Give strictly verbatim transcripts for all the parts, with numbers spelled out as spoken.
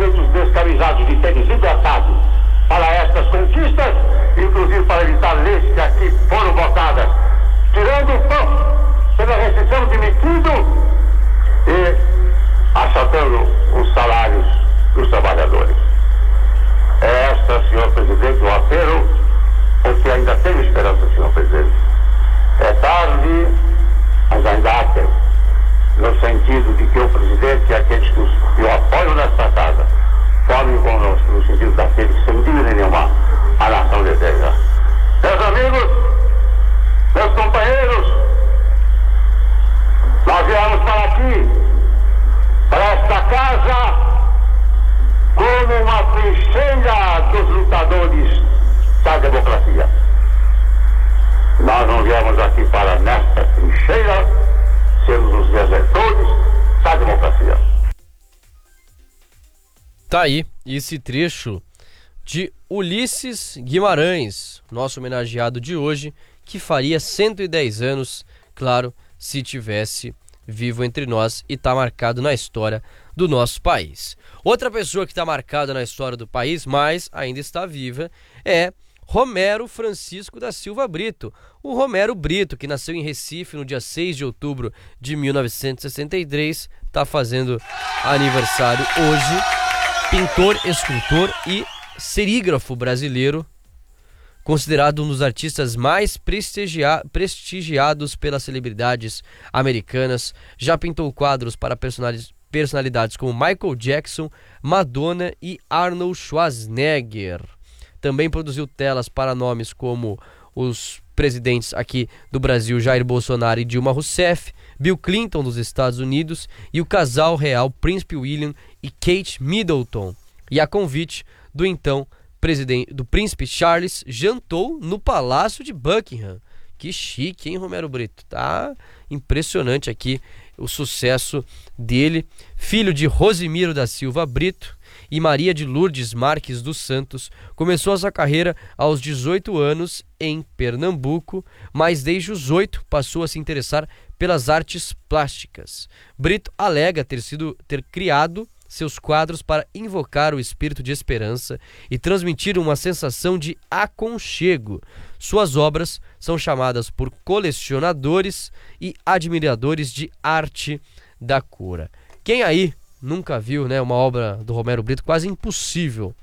principalmente os descamisados de ter desidratado para estas conquistas, inclusive para evitar leis que aqui foram votadas, tirando o pão pela restrição de metido e achatando os salários dos trabalhadores. É esta, senhor presidente, o apelo, porque ainda tem esperança, senhor presidente. É tarde, mas ainda há tempo, no sentido de que o presidente e aqueles que o apoiam nesta casa formem conosco, no sentido daqueles que, sem dúvida nenhuma, a nação deseja. Meus amigos, meus companheiros, nós viemos para aqui, para esta casa, como uma trincheira dos lutadores da democracia. Nós não viemos aqui para, nesta trincheira, sermos os desertores da democracia. Tá aí esse trecho de Ulisses Guimarães, nosso homenageado de hoje, que faria cento e dez anos, claro, se tivesse vivo entre nós, e tá marcado na história do nosso país. Outra pessoa que está marcada na história do país, mas ainda está viva, é Romero Francisco da Silva Brito. O Romero Brito, que nasceu em Recife no dia seis de outubro de mil novecentos e sessenta e três, está fazendo aniversário hoje. Pintor, escultor e serígrafo brasileiro, considerado um dos artistas mais prestigia- prestigiados pelas celebridades americanas. Já pintou quadros para personalidades, personalidades como Michael Jackson, Madonna e Arnold Schwarzenegger. Também produziu telas para nomes como os presidentes aqui do Brasil, Jair Bolsonaro e Dilma Rousseff, Bill Clinton dos Estados Unidos e o casal real Príncipe William e Kate Middleton. E a convite do então presidente, do Príncipe Charles, jantou no Palácio de Buckingham. Que chique, hein, Romero Brito? Tá impressionante aqui o sucesso dele. Filho de Rosimiro da Silva Brito e Maria de Lourdes Marques dos Santos, começou a sua carreira aos dezoito anos em Pernambuco, mas desde os oito passou a se interessar pelas artes plásticas. Brito alega ter sido ter criado seus quadros para invocar o espírito de esperança e transmitir uma sensação de aconchego. Suas obras são chamadas por colecionadores e admiradores de arte da cura. Quem aí nunca viu, né, uma obra do Romero Brito? Quase impossível.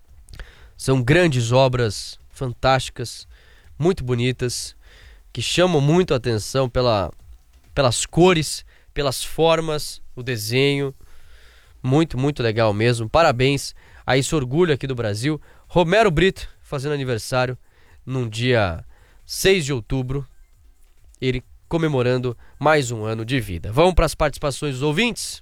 São grandes obras, fantásticas, muito bonitas, que chamam muito a atenção pela, pelas cores, pelas formas, o desenho. Muito, muito legal mesmo. Parabéns a esse orgulho aqui do Brasil. Romero Brito fazendo aniversário num dia seis de outubro. Ele comemorando mais um ano de vida. Vamos para as participações dos ouvintes?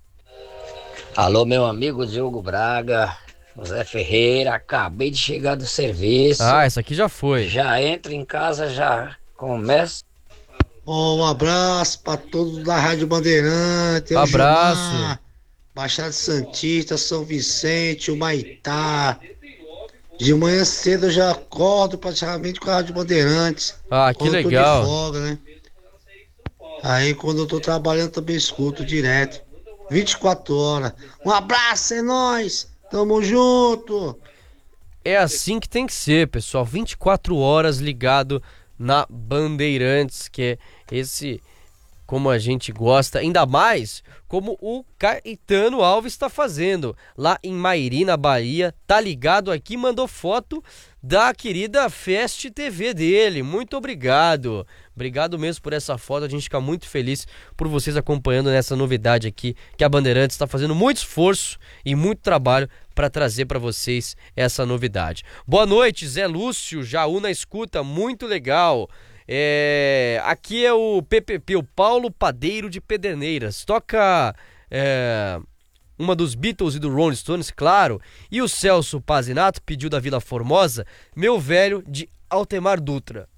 Alô, meu amigo Diogo Braga, José Ferreira, acabei de chegar do serviço. Ah, essa aqui já foi. Já entro em casa, já começo. Oh, um abraço para todos da Rádio Bandeirante. Um abraço. Gilmar, Baixada Santista, São Vicente, o Maitá. De manhã cedo eu já acordo praticamente com a Rádio Bandeirantes. Ah, que legal. Eu tô de folga, né? Aí quando eu tô trabalhando também escuto direto. vinte e quatro horas. Um abraço, é nóis. Tamo junto. É assim que tem que ser, pessoal. vinte e quatro horas ligado na Bandeirantes, que é esse, como a gente gosta, ainda mais como o Caetano Alves está fazendo lá em Mairi, na Bahia. Tá ligado aqui, mandou foto da querida Fest T V dele. Muito obrigado. Obrigado mesmo por essa foto. A gente fica muito feliz por vocês acompanhando nessa novidade aqui, que a Bandeirantes está fazendo muito esforço e muito trabalho para trazer para vocês essa novidade. Boa noite, Zé Lúcio, Jaú na escuta, muito legal. É, aqui é o P P P, o Paulo Padeiro de Pederneiras. Toca é, uma dos Beatles e do Rolling Stones, claro. E o Celso Pazinato pediu da Vila Formosa, Meu Velho, de Altemar Dutra.